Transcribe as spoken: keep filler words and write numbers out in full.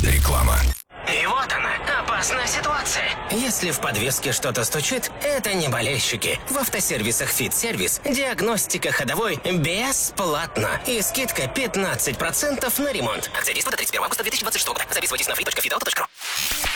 Реклама. И вот она, опасная ситуация. Если в подвеске что-то стучит, это не болельщики. В автосервисах «Фит-сервис» диагностика ходовой бесплатно. И скидка пятнадцать процентов на ремонт. Акция действует до тридцать первого августа две тысячи двадцать шестого года. Записывайтесь на free точка fit auto точка ru.